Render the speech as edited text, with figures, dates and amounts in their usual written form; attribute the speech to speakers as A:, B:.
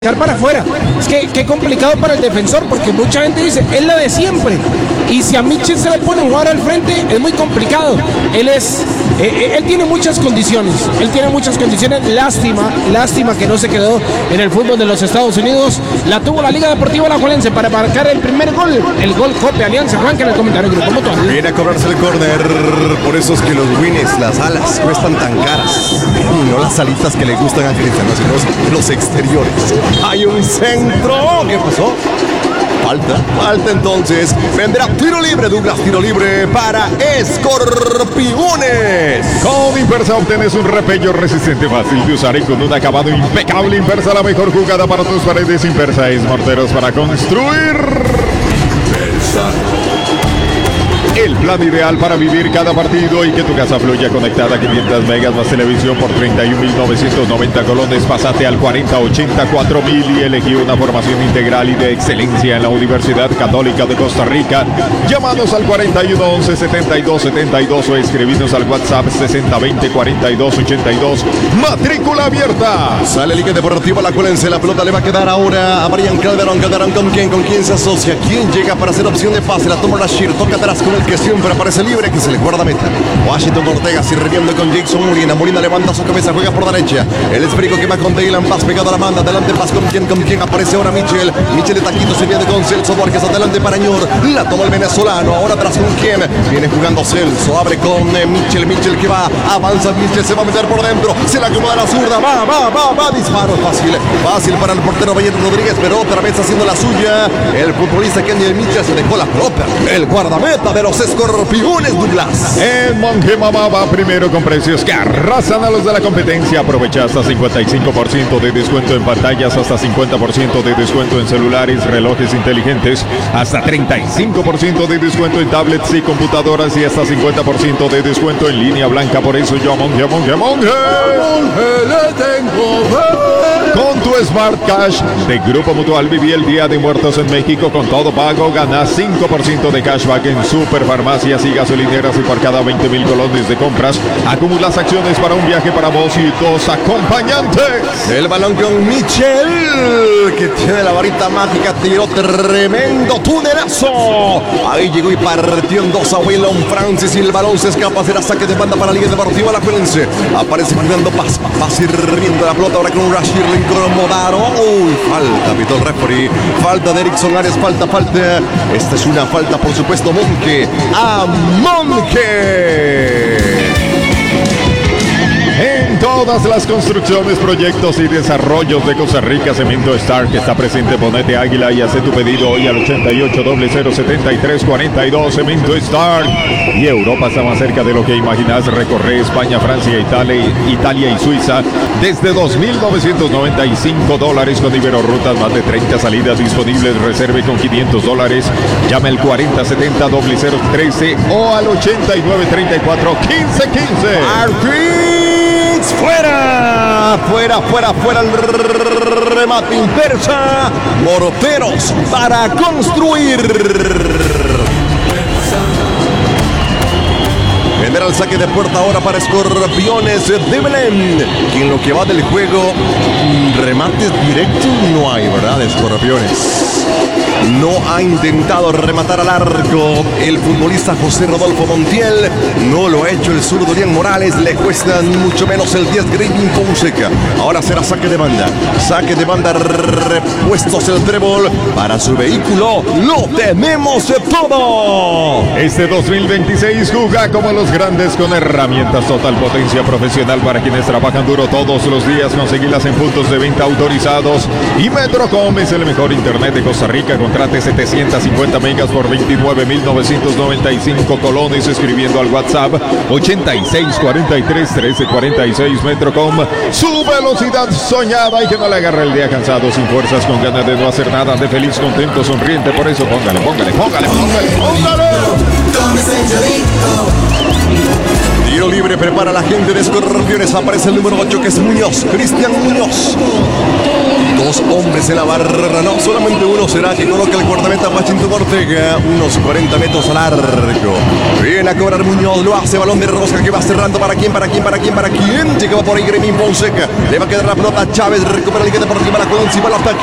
A: para afuera. Es que complicado para el defensor, porque mucha gente dice, es la de siempre. Y si a Mitchell se le pone a jugar al frente, es muy complicado. Él tiene muchas condiciones. Lástima que no se quedó en el fútbol de los Estados Unidos. La tuvo la Liga Deportiva Alajuelense para marcar el primer gol. El gol Cope Alianza. Juan, que en el comentario Grupo Mutual.
B: Viene a cobrarse el córner. Por eso es que los wins, las alas, cuestan tan caras. Y no las alitas que le gustan a Cristiano, sino los exteriores. Hay un centro. ¿Qué pasó? Falta entonces. Vendrá tiro libre, Douglas, tiro libre para Escorpiones.
C: Con Inversa obtienes un repello resistente, fácil de usar y con un acabado impecable. Inversa, la mejor jugada para tus paredes. Inversa es morteros para construir. El plan ideal para vivir cada partido y que tu casa fluya conectada a 500 megas más televisión por 31.990 colones. Pásate al 4084.000 y elegí una formación integral y de excelencia en la Universidad Católica de Costa Rica. Llámanos al 4111-7272 o escribinos al WhatsApp 6020-4282. Matrícula abierta.
B: Sale Liga Deportiva Alajuelense. La pelota le va a quedar ahora a Brian Calderón. ¿Con quién se asocia? ¿Quién llega para hacer opción de pase? La toma Rashir. Toca atrás con el que siempre aparece libre, que se le guarda meta. Washington Ortega sirviendo con Jackson Molina. Molina levanta su cabeza, juega por derecha. El esférico que va con Dylan Paz pegado a la banda. Adelante Paz con quién aparece ahora Mitchell. Mitchell de taquito se viene con Celso Borges. Adelante para Ñor. La toma el venezolano. Ahora atrás con quién. Viene jugando Celso. Abre con Mitchell. Mitchell que va. Avanza Mitchell. Se va a meter por dentro. Se la acomoda la zurda. Va. Disparo fácil para el portero Bayern Rodríguez. Pero otra vez haciendo la suya. El futbolista Kenny Mitchell se dejó la propia. El guardameta de los Escorpiones, Douglas.
C: En Mongemama va primero con precios que arrasan a los de la competencia. Aprovecha hasta 55% de descuento en pantallas, hasta 50% de descuento en celulares, relojes inteligentes, hasta 35% de descuento en tablets y computadoras y hasta 50% de descuento en línea blanca. Por eso yo a Monge le tengo fe. Con tu Smart Cash de Grupo Mutual viví el Día de Muertos en México. Con todo pago ganas 5% de cashback en superfarmacias y gasolineras, y por cada 20,000 colones de compras acumulas acciones para un viaje para vos y 2 acompañantes.
B: El balón con Mitchell, que tiene la varita mágica, tiró tremendo tunelazo. Ahí llegó y partió en dos a Waylon Francis y el balón se escapa. Será saque de banda para la Liga Deportiva Alajuelense. Aparece Fernando Paz sirviendo la pelota ahora con Rashir Lincoln Modaro. Uy, falta, pitó el referee. Falta de Erickson Arias, falta. Esta es una falta, por supuesto, Monge a Monge.
C: En todas las construcciones, proyectos y desarrollos de Costa Rica, Cemento Stark está presente. Ponete Águila y hace tu pedido hoy al 88007342. Cemento Stark. Y Europa está más cerca de lo que imaginas. Recorre España, Francia, Italia y Suiza desde $2,995 con Iberorrutas. Más de 30 salidas disponibles. Reserve con $500. Llama al 4070-0013 o al 8934-1515. Fuera
B: el remate Inversa. Morteros para construir. Vendrá el saque de puerta ahora para Escorpiones de Belén. Que en lo que va del juego, remates directos no hay, ¿verdad? Escorpiones no ha intentado rematar al arco el futbolista José Rodolfo Montiel. No lo ha hecho el zurdo Dorian Morales. Le cuesta ni mucho menos el 10 Grayling Fonseca. Ahora será saque de banda. Repuestos el trébol para su vehículo. Lo tenemos de todo.
C: Este 2026 juega como los grandes con herramientas total potencia profesional para quienes trabajan duro todos los días. Conseguirlas en puntos de venta autorizados. Y Metrocom es el mejor internet de Costa Rica. Contrate 750 megas por 29,995 colones escribiendo al WhatsApp 8643-1346. Metrocom, su velocidad soñada, y que no le agarre el día cansado, sin fuerzas, con ganas de no hacer nada, de feliz, contento, sonriente. Por eso póngale.
B: Tiro libre, prepara la gente de Escorpiones. Aparece el número 8 que es Muñoz, Cristian Muñoz. Dos hombres en la barra, no, solamente uno será que coloca el guardameta Washington Ortega, unos 40 metros a largo. Viene a cobrar Muñoz, lo hace, balón de rosca que va cerrando. ¿Para quién? Llega por ahí Gremín Fonseca. Le va a quedar la pelota a Chávez, recupera la Liga Deportiva, la con encima del ataque.